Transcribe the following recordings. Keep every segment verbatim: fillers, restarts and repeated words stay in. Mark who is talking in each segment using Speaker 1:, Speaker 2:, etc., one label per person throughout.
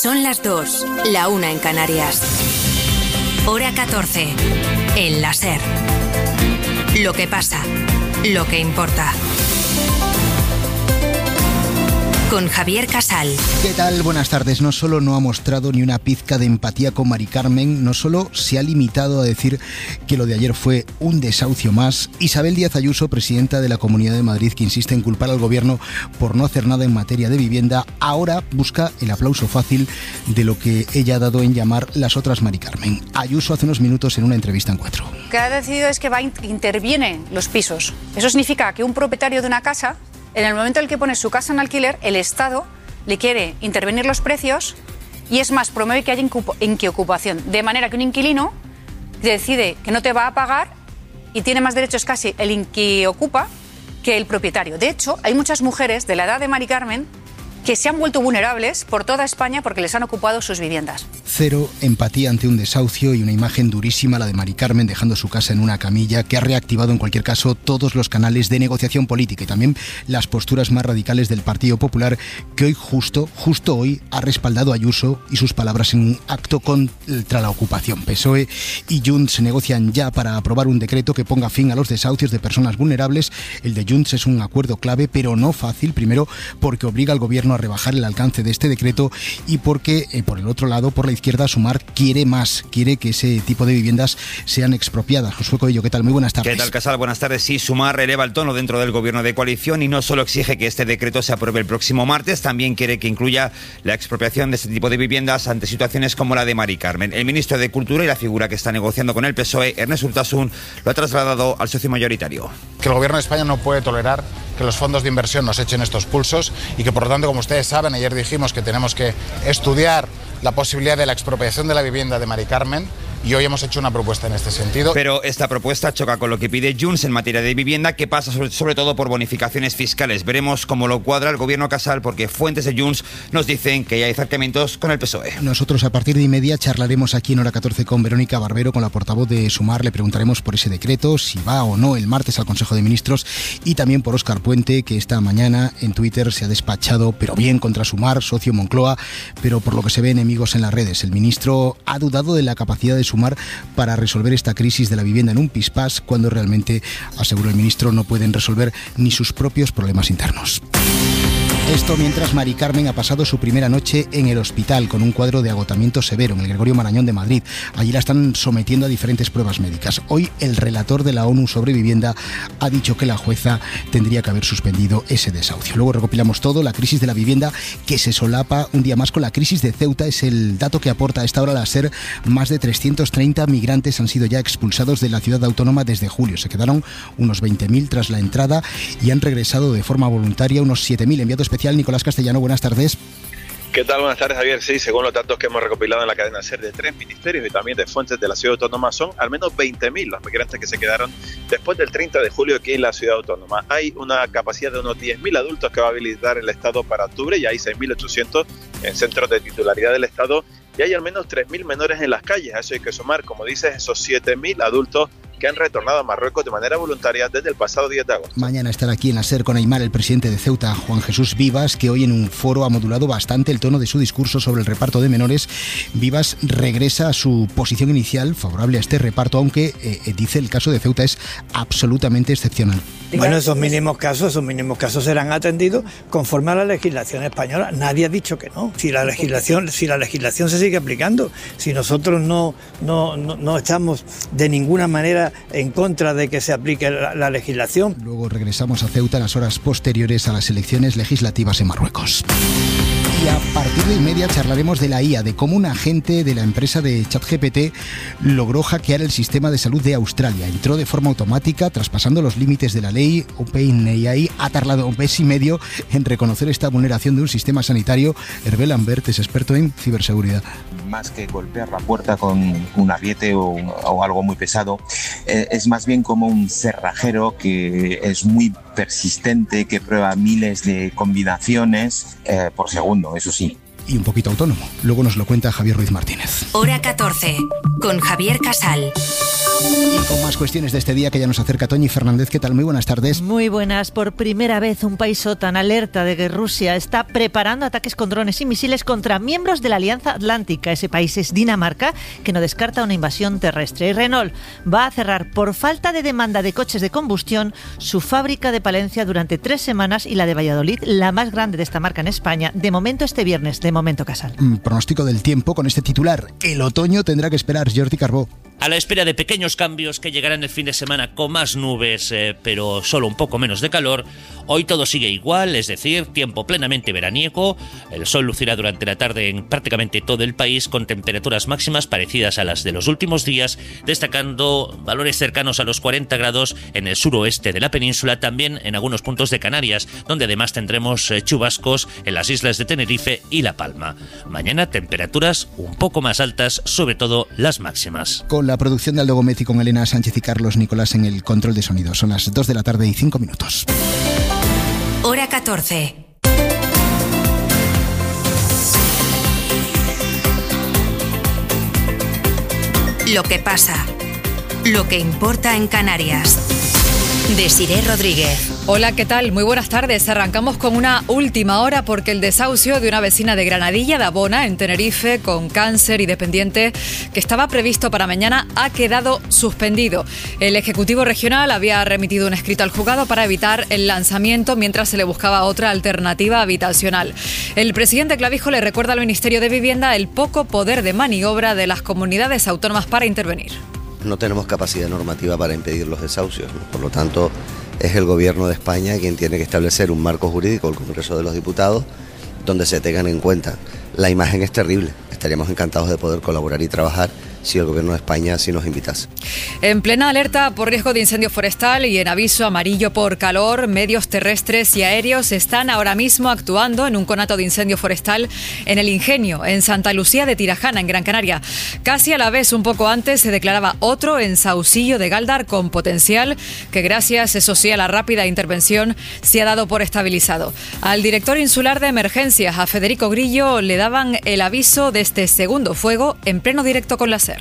Speaker 1: Son las dos, la una en Canarias. Hora catorce, en la SER. Lo que pasa, lo que importa. Con Javier Casal.
Speaker 2: ¿Qué tal? Buenas tardes. No solo no ha mostrado ni una pizca de empatía con Mari Carmen, no solo se ha limitado a decir que lo de ayer fue un desahucio más. Isabel Díaz Ayuso, presidenta de la Comunidad de Madrid, que insiste en culpar al gobierno por no hacer nada en materia de vivienda, ahora busca el aplauso fácil de lo que ella ha dado en llamar las otras Mari Carmen. Ayuso hace unos minutos en una entrevista en Cuatro.
Speaker 3: Lo que ha decidido es que va interviene los pisos. Eso significa que un propietario de una casa, en el momento en el que pone su casa en alquiler, el Estado le quiere intervenir los precios y es más, promueve que haya inquiocupación. De manera que un inquilino decide que no te va a pagar y tiene más derechos casi el inquiocupa que el propietario. De hecho, hay muchas mujeres de la edad de Mari Carmen que se han vuelto vulnerables por toda España porque les han ocupado sus viviendas.
Speaker 2: Cero empatía ante un desahucio y una imagen durísima, la de Mari Carmen dejando su casa en una camilla, que ha reactivado en cualquier caso todos los canales de negociación política y también las posturas más radicales del Partido Popular, que hoy justo, justo hoy ha respaldado a Ayuso y sus palabras en un acto contra la ocupación. P S O E y Junts se negocian ya para aprobar un decreto que ponga fin a los desahucios de personas vulnerables. El de Junts es un acuerdo clave, pero no fácil, primero porque obliga al gobierno a rebajar el alcance de este decreto y porque, eh, por el otro lado, por la izquierda, Sumar quiere más, quiere que ese tipo de viviendas sean expropiadas. Josué Coello, ¿qué tal? Muy buenas tardes.
Speaker 4: ¿Qué tal, Casal? Buenas tardes. Sí, Sumar eleva el tono dentro del gobierno de coalición y no solo exige que este decreto se apruebe el próximo martes, también quiere que incluya la expropiación de este tipo de viviendas ante situaciones como la de Mari Carmen. El ministro de Cultura y la figura que está negociando con el P S O E, Ernest Urtasun, lo ha trasladado al socio mayoritario.
Speaker 5: Que el gobierno de España no puede tolerar que los fondos de inversión nos echen estos pulsos y que, por lo tanto, como ustedes saben, ayer dijimos que tenemos que estudiar la posibilidad de la expropiación de la vivienda de Mari Carmen y hoy hemos hecho una propuesta en este sentido.
Speaker 4: Pero esta propuesta choca con lo que pide Junts en materia de vivienda, que pasa sobre, sobre todo por bonificaciones fiscales. Veremos cómo lo cuadra el gobierno Casal, porque fuentes de Junts nos dicen que ya hay acercamientos con el P S O E.
Speaker 2: Nosotros a partir de y media charlaremos aquí en Hora catorce con Verónica Barbero, con la portavoz de Sumar. Le preguntaremos por ese decreto, si va o no el martes al Consejo de Ministros, y también por Óscar Puente, que esta mañana en Twitter se ha despachado, pero bien, contra Sumar, socio Moncloa, pero por lo que se ve enemigos en las redes. El ministro ha dudado de la capacidad de Sumar para resolver esta crisis de la vivienda en un pispás, cuando realmente, aseguró el ministro, no pueden resolver ni sus propios problemas internos. Esto mientras Mari Carmen ha pasado su primera noche en el hospital con un cuadro de agotamiento severo en el Gregorio Marañón de Madrid. Allí la están sometiendo a diferentes pruebas médicas. Hoy el relator de la ONU sobre vivienda ha dicho que la jueza tendría que haber suspendido ese desahucio. Luego recopilamos todo, la crisis de la vivienda que se solapa un día más con la crisis de Ceuta. Es el dato que aporta a esta hora la SER. Más de trescientos treinta migrantes han sido ya expulsados de la ciudad autónoma desde julio. Se quedaron unos veinte mil tras la entrada y han regresado de forma voluntaria unos siete mil. Enviado especial Nicolás Castellano, buenas tardes.
Speaker 6: ¿Qué tal? Buenas tardes, Javier. Sí, según los datos que hemos recopilado en la cadena SER de tres ministerios y también de fuentes de la ciudad autónoma, son al menos veinte mil los migrantes que se quedaron después del treinta de julio aquí en la ciudad autónoma. Hay una capacidad de unos diez mil adultos que va a habilitar el Estado para octubre, y hay seis mil ochocientos en centros de titularidad del Estado, y hay al menos tres mil menores en las calles. A eso hay que sumar, como dices, esos siete mil adultos que han retornado a Marruecos de manera voluntaria desde el pasado diez de agosto.
Speaker 2: Mañana estará aquí en la SER con Aimar el presidente de Ceuta, Juan Jesús Vivas, que hoy en un foro ha modulado bastante el tono de su discurso sobre el reparto de menores. Vivas regresa a su posición inicial favorable a este reparto, aunque eh, dice el caso de Ceuta es absolutamente excepcional.
Speaker 7: Bueno, esos mínimos casos, esos mínimos casos serán atendidos conforme a la legislación española. Nadie ha dicho que no. Si la legislación, si la legislación se sigue aplicando, si nosotros no, no, no, no estamos de ninguna manera en contra de que se aplique la, la legislación.
Speaker 2: Luego regresamos a Ceuta en las horas posteriores a las elecciones legislativas en Marruecos. Y a partir de y media charlaremos de la I A, de cómo un agente de la empresa de ChatGPT logró hackear el sistema de salud de Australia. Entró de forma automática, traspasando los límites de la ley. OpenAI ha tardado un mes y medio en reconocer esta vulneración de un sistema sanitario. Hervé Lambert es experto en ciberseguridad.
Speaker 8: Más que golpear la puerta con un ariete o, o algo muy pesado, eh, es más bien como un cerrajero que es muy persistente, que prueba miles de combinaciones eh, por segundo, eso sí.
Speaker 2: Y un poquito autónomo. Luego nos lo cuenta Javier Ruiz Martínez.
Speaker 1: Hora catorce, con Javier Casal.
Speaker 2: Y con más cuestiones de este día que ya nos acerca Toñi Fernández. ¿Qué tal? Muy buenas tardes.
Speaker 9: Muy buenas. Por primera vez un país OTAN alerta de que Rusia está preparando ataques con drones y misiles contra miembros de la Alianza Atlántica. Ese país es Dinamarca, que no descarta una invasión terrestre. Y Renault va a cerrar por falta de demanda de coches de combustión su fábrica de Palencia durante tres semanas y la de Valladolid, la más grande de esta marca en España. De momento este viernes, de momento Casal.
Speaker 2: Mm, pronóstico del tiempo con este titular. El otoño tendrá que esperar. Jordi Carbó.
Speaker 10: A la espera de pequeños cambios que llegarán el fin de semana con más nubes, eh, pero solo un poco menos de calor, hoy todo sigue igual, es decir, tiempo plenamente veraniego. El sol lucirá durante la tarde en prácticamente todo el país con temperaturas máximas parecidas a las de los últimos días, destacando valores cercanos a los cuarenta grados en el suroeste de la península, también en algunos puntos de Canarias, donde además tendremos eh, chubascos en las islas de Tenerife y La Palma. Mañana temperaturas un poco más altas, sobre todo las máximas.
Speaker 2: Con la producción de Aldo Gómez y con Elena Sánchez y Carlos Nicolás en el control de sonido. Son las dos de la tarde y cinco minutos.
Speaker 1: Hora catorce. Lo que pasa. Lo que importa en Canarias. Desiré Rodríguez.
Speaker 11: Hola, ¿qué tal? Muy buenas tardes. Arrancamos con una última hora porque el desahucio de una vecina de Granadilla, de Abona, en Tenerife, con cáncer y dependiente, que estaba previsto para mañana, ha quedado suspendido. El Ejecutivo Regional había remitido un escrito al juzgado para evitar el lanzamiento mientras se le buscaba otra alternativa habitacional. El presidente Clavijo le recuerda al Ministerio de Vivienda el poco poder de maniobra de las comunidades autónomas para intervenir.
Speaker 12: No tenemos capacidad normativa para impedir los desahucios, ¿no? Por lo tanto, es el Gobierno de España quien tiene que establecer un marco jurídico, el Congreso de los Diputados, donde se tengan en cuenta. La imagen es terrible. Estaríamos encantados de poder colaborar y trabajar si el Gobierno de España así nos invitase.
Speaker 11: En plena alerta por riesgo de incendio forestal y en aviso amarillo por calor, medios terrestres y aéreos están ahora mismo actuando en un conato de incendio forestal en el Ingenio, en Santa Lucía de Tirajana, en Gran Canaria. Casi a la vez, un poco antes, se declaraba otro en Saucillo de Gáldar con potencial que, gracias, eso sí, a la rápida intervención, se ha dado por estabilizado. Al director insular de emergencias, a Federico Grillo, le daban el aviso de este segundo fuego en pleno directo con la SER.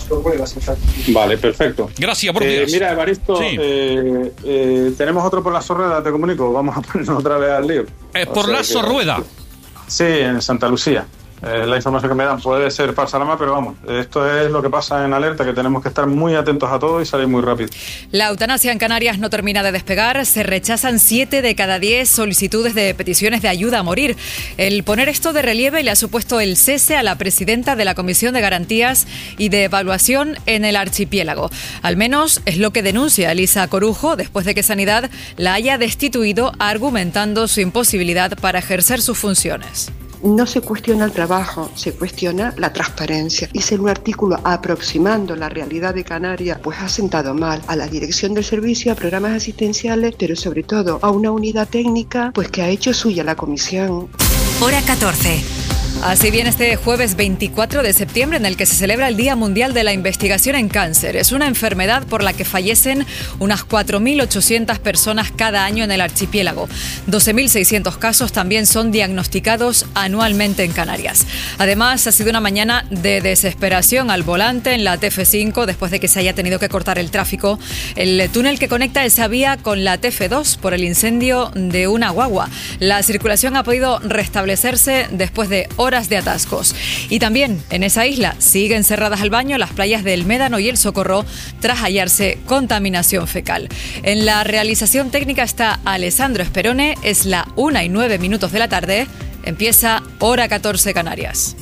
Speaker 13: Vale, perfecto.
Speaker 14: Gracias, buenos días.
Speaker 13: Eh, mira, Evaristo, sí. eh, eh, tenemos otro por la Sorrueda, te comunico. Vamos a ponernos otra vez al lío.
Speaker 14: Eh, ¿Por la Sorrueda?
Speaker 13: Sí, en Santa Lucía. Eh, la información que me dan puede ser falsa, pero vamos, esto es lo que pasa en alerta, que tenemos que estar muy atentos a todo y salir muy rápido.
Speaker 11: La eutanasia en Canarias no termina de despegar. Se rechazan siete de cada diez solicitudes de peticiones de ayuda a morir. El poner esto de relieve le ha supuesto el cese a la presidenta de la Comisión de Garantías y de Evaluación en el archipiélago. Al menos es lo que denuncia Elisa Corujo después de que Sanidad la haya destituido, argumentando su imposibilidad para ejercer sus funciones.
Speaker 15: No se cuestiona el trabajo, se cuestiona la transparencia. Y ser un artículo aproximando la realidad de Canarias, pues ha sentado mal a la dirección del servicio, a programas asistenciales, pero sobre todo a una unidad técnica, pues que ha hecho suya la comisión.
Speaker 1: Hora catorce.
Speaker 11: Así viene este jueves veinticuatro de septiembre, en el que se celebra el Día Mundial de la Investigación en Cáncer. Es una enfermedad por la que fallecen unas cuatro mil ochocientas personas cada año en el archipiélago. doce mil seiscientos casos también son diagnosticados anualmente en Canarias. Además, ha sido una mañana de desesperación al volante en la T F cinco después de que se haya tenido que cortar el tráfico. El túnel que conecta esa vía con la T F dos por el incendio de una guagua. La circulación ha podido restablecerse después de horas de atascos. Y también en esa isla siguen cerradas al baño las playas del Médano y el Socorro tras hallarse contaminación fecal. En la realización técnica está Alessandro Esperone. Es la una y nueve minutos de la tarde. Empieza Hora catorce Canarias.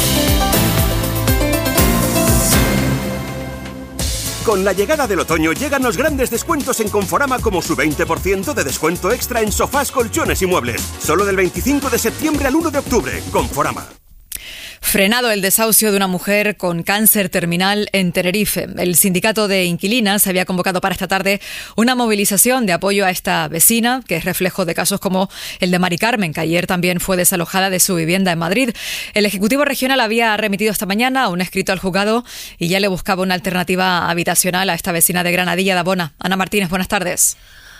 Speaker 16: Con la llegada del otoño llegan los grandes descuentos en Conforama, como su veinte por ciento de descuento extra en sofás, colchones y muebles. Solo del veinticinco de septiembre al uno de octubre. Conforama.
Speaker 11: Frenado el desahucio de una mujer con cáncer terminal en Tenerife. El sindicato de inquilinas había convocado para esta tarde una movilización de apoyo a esta vecina, que es reflejo de casos como el de Mari Carmen, que ayer también fue desalojada de su vivienda en Madrid. El Ejecutivo Regional había remitido esta mañana un escrito al juzgado y ya le buscaba una alternativa habitacional a esta vecina de Granadilla de Abona. Ana Martínez, buenas tardes.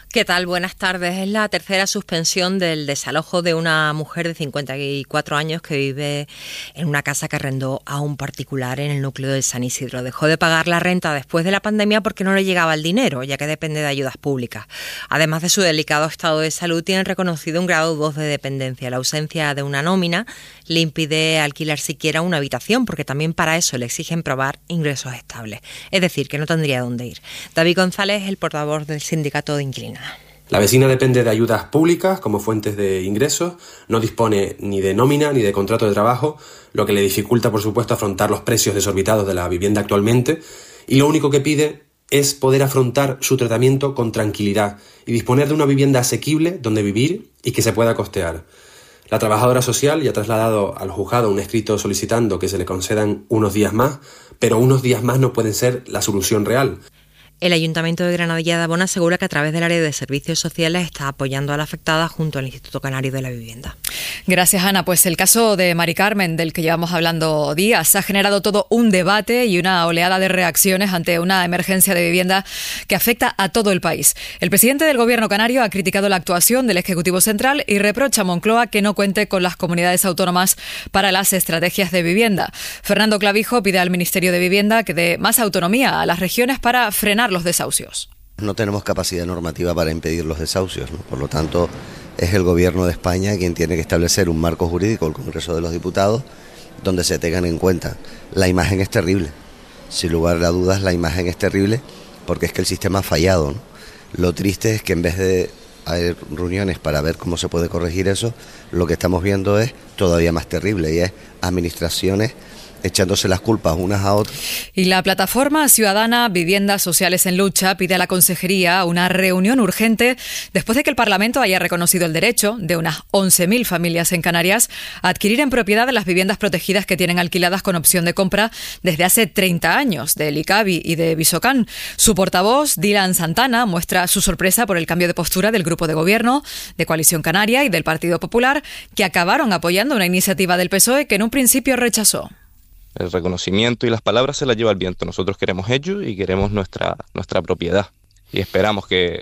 Speaker 17: ¿Qué tal? Buenas tardes. Es la tercera suspensión del desalojo de una mujer de cincuenta y cuatro años que vive en una casa que arrendó a un particular en el núcleo de San Isidro. Dejó de pagar la renta después de la pandemia porque no le llegaba el dinero, ya que depende de ayudas públicas. Además de su delicado estado de salud, tiene reconocido un grado dos de dependencia. La ausencia de una nómina le impide alquilar siquiera una habitación, porque también para eso le exigen probar ingresos estables. Es decir, que no tendría dónde ir. David González es el portavoz del sindicato de inquilinos.
Speaker 18: La vecina depende de ayudas públicas como fuentes de ingresos, no dispone ni de nómina ni de contrato de trabajo, lo que le dificulta, por supuesto, afrontar los precios desorbitados de la vivienda actualmente, y lo único que pide es poder afrontar su tratamiento con tranquilidad y disponer de una vivienda asequible donde vivir y que se pueda costear. La trabajadora social ya ha trasladado al juzgado un escrito solicitando que se le concedan unos días más, pero unos días más no pueden ser la solución real.
Speaker 17: El Ayuntamiento de Granadilla de Abona asegura que a través del área de servicios sociales está apoyando a la afectada junto al Instituto Canario de la Vivienda.
Speaker 11: Gracias, Ana. Pues el caso de Mari Carmen, del que llevamos hablando días, ha generado todo un debate y una oleada de reacciones ante una emergencia de vivienda que afecta a todo el país. El presidente del Gobierno canario ha criticado la actuación del Ejecutivo Central y reprocha a Moncloa que no cuente con las comunidades autónomas para las estrategias de vivienda. Fernando Clavijo pide al Ministerio de Vivienda que dé más autonomía a las regiones para frenar los desahucios.
Speaker 12: No tenemos capacidad normativa para impedir los desahucios, ¿no? Por lo tanto, es el Gobierno de España quien tiene que establecer un marco jurídico, el Congreso de los Diputados, donde se tengan en cuenta. La imagen es terrible, sin lugar a dudas la imagen es terrible, porque es que el sistema ha fallado, ¿no? Lo triste es que en vez de haber reuniones para ver cómo se puede corregir eso, lo que estamos viendo es todavía más terrible, y es administraciones echándose las culpas unas a otras.
Speaker 11: Y la plataforma ciudadana Viviendas Sociales en Lucha pide a la Consejería una reunión urgente después de que el Parlamento haya reconocido el derecho de unas once mil familias en Canarias a adquirir en propiedad las viviendas protegidas que tienen alquiladas con opción de compra desde hace treinta años, del ICABI y de Visocán. Su portavoz, Dylan Santana, muestra su sorpresa por el cambio de postura del Grupo de Gobierno, de Coalición Canaria y del Partido Popular, que acabaron apoyando una iniciativa del P S O E que en un principio rechazó.
Speaker 19: El reconocimiento y las palabras se las lleva el viento. Nosotros queremos ello y queremos nuestra, nuestra propiedad. Y esperamos que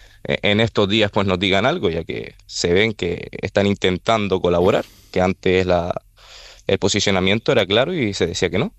Speaker 19: en estos días pues nos digan algo, ya que se ven que están intentando colaborar, que antes la, el posicionamiento era claro y se decía que no.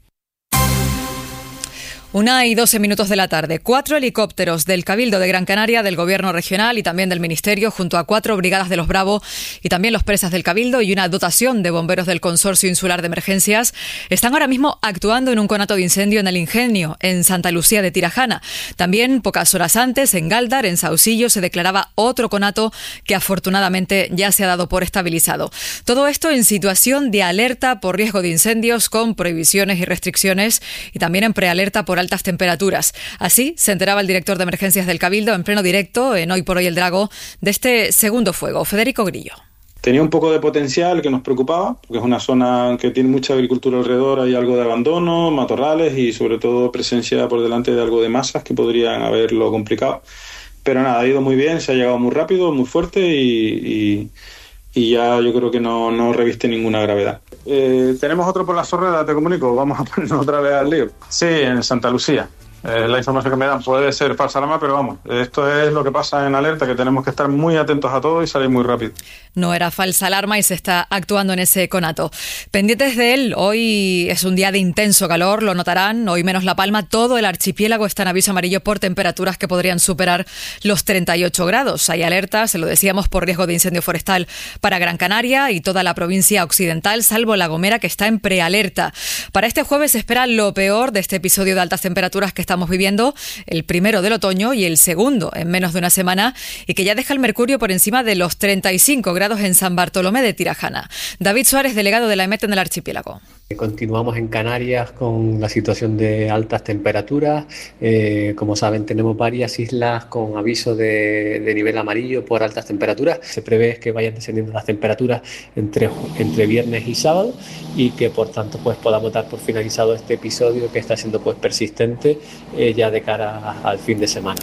Speaker 11: Una y doce minutos de la tarde. Cuatro helicópteros del Cabildo de Gran Canaria, del Gobierno regional y también del Ministerio, junto a cuatro brigadas de los Bravo y también los presas del Cabildo y una dotación de bomberos del Consorcio Insular de Emergencias, están ahora mismo actuando en un conato de incendio en el Ingenio, en Santa Lucía de Tirajana. También, pocas horas antes, en Gáldar, en Sausillo, se declaraba otro conato que afortunadamente ya se ha dado por estabilizado. Todo esto en situación de alerta por riesgo de incendios, con prohibiciones y restricciones, y también en prealerta por altas temperaturas. Así se enteraba el director de emergencias del Cabildo en pleno directo en Hoy por Hoy el Drago de este segundo fuego. Federico Grillo.
Speaker 13: Tenía un poco de potencial que nos preocupaba, porque es una zona que tiene mucha agricultura alrededor, hay algo de abandono, matorrales y sobre todo presencia por delante de algo de masas que podrían haberlo complicado. Pero nada, ha ido muy bien, se ha llegado muy rápido, muy fuerte y... y y ya yo creo que no, no reviste ninguna gravedad. Eh, tenemos otro por la Sorreda, te comunico, vamos a ponernos otra vez al lío. Sí, en Santa Lucía. Eh, la información que me dan puede ser falsa alarma, pero vamos, esto es lo que pasa en alerta, que tenemos que estar muy atentos a todo y salir muy rápido.
Speaker 11: No era falsa alarma y se está actuando en ese conato. Pendientes de él, hoy es un día de intenso calor, lo notarán, hoy menos La Palma, todo el archipiélago está en aviso amarillo por temperaturas que podrían superar los treinta y ocho grados. Hay alerta, se lo decíamos, por riesgo de incendio forestal para Gran Canaria y toda la provincia occidental, salvo La Gomera, que está en prealerta. Para este jueves se espera lo peor de este episodio de altas temperaturas que estamos viviendo, el primero del otoño y el segundo en menos de una semana, y que ya deja el mercurio por encima de los treinta y cinco grados en San Bartolomé de Tirajana. David Suárez, delegado de la EMET en el archipiélago.
Speaker 20: Continuamos en Canarias con la situación de altas temperaturas. Eh, como saben, tenemos varias islas con aviso de, de nivel amarillo por altas temperaturas. Se prevé que vayan descendiendo las temperaturas entre, entre viernes y sábado y que por tanto pues podamos dar por finalizado este episodio que está siendo pues persistente eh, ya de cara a, al fin de semana.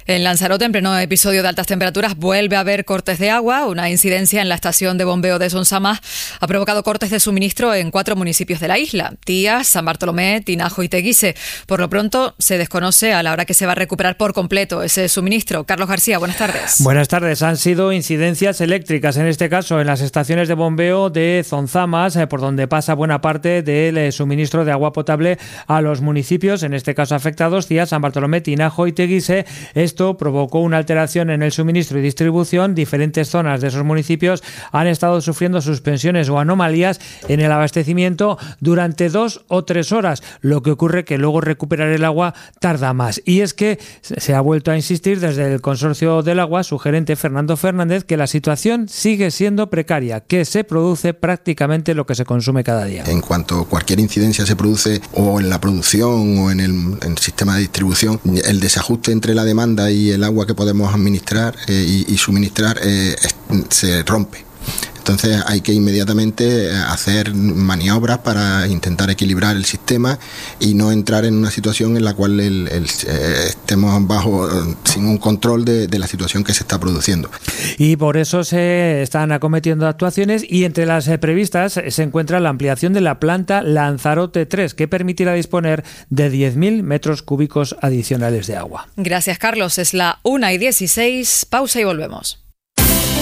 Speaker 11: En Lanzarote, en pleno episodio de altas temperaturas, vuelve a haber cortes de agua. Una incidencia en la estación de bombeo de Son Samás ha provocado cortes de suministro en cuatro municipios de la isla: Tías, San Bartolomé, Tinajo y Teguise. Por lo pronto, se desconoce a la hora que se va a recuperar por completo ese suministro. Carlos García, buenas tardes.
Speaker 21: Buenas tardes. Han sido incidencias eléctricas, en este caso en las estaciones de bombeo de Son Samás, por donde pasa buena parte del suministro de agua potable a los municipios, en este caso afectados: Tías, San Bartolomé, Tinajo y Teguise. Esto provocó una alteración en el suministro y distribución. Diferentes zonas de esos municipios han estado sufriendo suspensiones o anomalías en el abastecimiento durante dos o tres horas, lo que ocurre que luego recuperar el agua tarda más. Y es que se ha vuelto a insistir desde el Consorcio del Agua, su gerente Fernando Fernández, que la situación sigue siendo precaria, que se produce prácticamente lo que se consume cada día.
Speaker 22: En cuanto cualquier incidencia se produce o en la producción o en el, en el sistema de distribución, el desajuste entre la demanda y el agua que podemos administrar eh, y, y suministrar eh, se rompe. Entonces hay que inmediatamente hacer maniobras para intentar equilibrar el sistema y no entrar en una situación en la cual el, el, eh, estemos bajo sin un control de, de la situación que se está produciendo.
Speaker 21: Y por eso se están acometiendo actuaciones, y entre las previstas se encuentra la ampliación de la planta Lanzarote tres, que permitirá disponer de diez mil metros cúbicos adicionales de agua.
Speaker 11: Gracias, Carlos. Es la una y dieciséis. Pausa y volvemos.